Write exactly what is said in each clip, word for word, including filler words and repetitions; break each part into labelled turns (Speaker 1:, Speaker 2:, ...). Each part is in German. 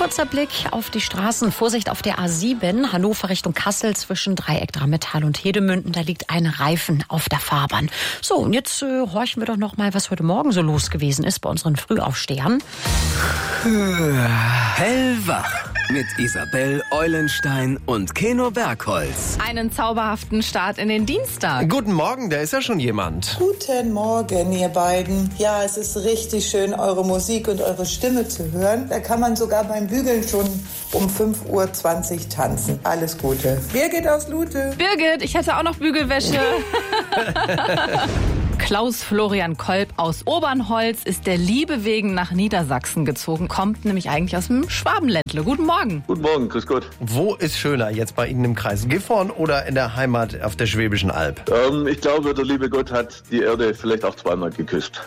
Speaker 1: Kurzer Blick auf die Straßen. Vorsicht auf der A sieben, Hannover Richtung Kassel zwischen Dreieck Drammental und Hedemünden. Da liegt ein Reifen auf der Fahrbahn. So, und jetzt äh, horchen wir doch noch mal, was heute Morgen so los gewesen ist bei unseren Frühaufstehern.
Speaker 2: Hellwach mit Isabel Eulenstein und Keno Bergholz.
Speaker 3: Einen zauberhaften Start in den Dienstag.
Speaker 4: Guten Morgen, da ist ja schon jemand.
Speaker 5: Guten Morgen, ihr beiden. Ja, es ist richtig schön, eure Musik und eure Stimme zu hören. Da kann man sogar beim Bügeln schon um fünf Uhr zwanzig tanzen. Alles Gute. Birgit aus Lute.
Speaker 3: Birgit, ich hätte auch noch Bügelwäsche. Klaus Florian Kolb aus Obernholz ist der Liebe wegen nach Niedersachsen gezogen, kommt nämlich eigentlich aus dem Schwabenländle. Guten Morgen.
Speaker 6: Guten Morgen, grüß Gott.
Speaker 4: Wo ist schöner, jetzt bei Ihnen im Kreis Gifhorn oder in der Heimat auf der Schwäbischen Alb?
Speaker 6: Ähm, ich glaube, der liebe Gott hat die Erde vielleicht auch zweimal geküsst.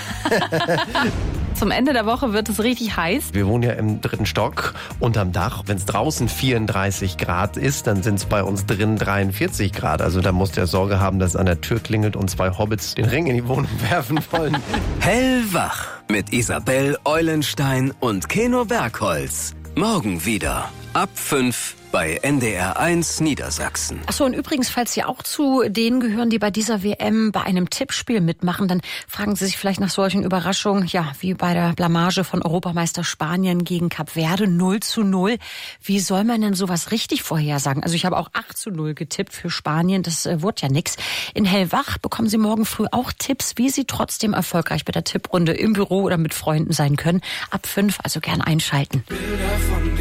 Speaker 3: Zum Ende der Woche wird es richtig heiß.
Speaker 4: Wir wohnen ja im dritten Stock unterm Dach. Wenn es draußen vierunddreißig Grad ist, dann sind es bei uns drin dreiundvierzig Grad. Also da muss der Sorge haben, dass an der Tür klingelt und zwei Hobbits den Ring in die Wohnung werfen wollen.
Speaker 2: Hellwach mit Isabel Eulenstein und Keno Bergholz. Morgen wieder ab fünf bei N D R eins Niedersachsen.
Speaker 1: Achso, und übrigens, falls Sie auch zu denen gehören, die bei dieser W M bei einem Tippspiel mitmachen, dann fragen Sie sich vielleicht nach solchen Überraschungen, ja, wie bei der Blamage von Europameister Spanien gegen Kap Verde, null zu null. Wie soll man denn sowas richtig vorhersagen? Also ich habe auch acht zu null getippt für Spanien, das äh, wurde ja nix. In Hellwach bekommen Sie morgen früh auch Tipps, wie Sie trotzdem erfolgreich bei der Tipprunde im Büro oder mit Freunden sein können. Ab fünf, also gern einschalten.
Speaker 7: Bilder von